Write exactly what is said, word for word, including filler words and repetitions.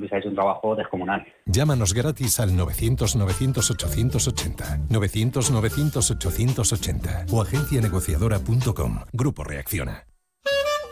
Luis ha hecho un trabajo descomunal. Llámanos gratis al novecientos novecientos ochocientos ochenta, novecientos novecientos ochocientos ochenta o agencia negociadora punto com. Grupo Reacciona.